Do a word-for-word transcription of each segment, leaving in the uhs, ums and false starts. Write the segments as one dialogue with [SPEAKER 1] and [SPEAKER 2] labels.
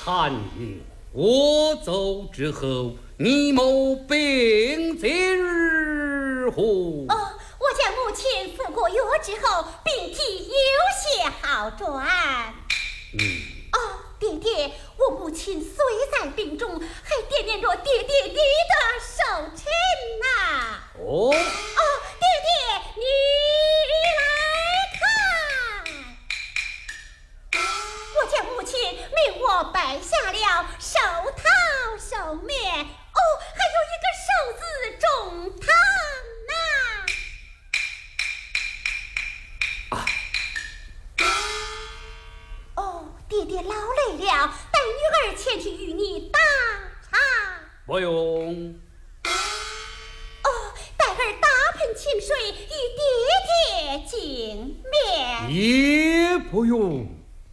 [SPEAKER 1] 韩爷，我走之后，你某病在如何？
[SPEAKER 2] 哦，我将母亲服过药之后，病体有些好转。
[SPEAKER 1] 嗯。
[SPEAKER 2] 哦，爹爹，我母亲虽在病中，还惦念着爹爹你的寿辰呐。
[SPEAKER 1] 哦。
[SPEAKER 2] 哦，爹爹，你来看，我将母亲命我摆下了寿桃寿面，哦，还有一个寿字中堂呐。
[SPEAKER 1] 啊。
[SPEAKER 2] 哦，爹爹劳累了，带女儿前去与你打茶。
[SPEAKER 1] 不用。
[SPEAKER 2] 哦，待儿打盆清水与爹爹净面。
[SPEAKER 1] 也不用。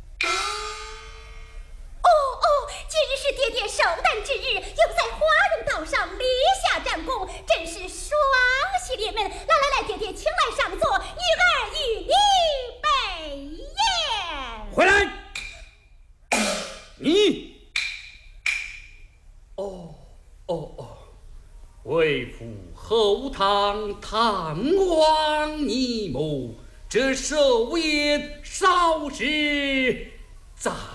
[SPEAKER 2] 哦哦，今日是爹爹寿诞之日，又在华容道上立下战功，真是双喜临门。来来来，爹爹请来上座，女儿与你备宴。
[SPEAKER 1] 回来。你。哦哦哦，为父后堂探望你母，这寿宴稍事再